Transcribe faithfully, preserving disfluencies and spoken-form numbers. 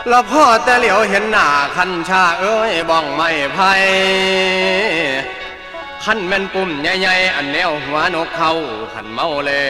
แล้วพ่อแต่เหลียวเห็นหน้าคันชาเอ้ยบ้องไม่ไพ่คันแม่นปุ่มใหญ่ๆอันแนวหัวนกเขาขันเมาแล้